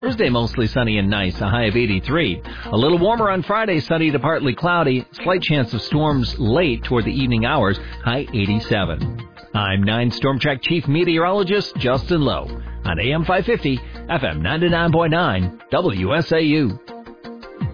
Thursday, mostly sunny and nice, a high of 83. A little warmer on Friday, sunny to partly cloudy. Slight chance of storms late toward the evening hours, high 87. I'm 9 Storm Track Chief Meteorologist Justin Lowe on AM 550, FM 99.9, WSAU.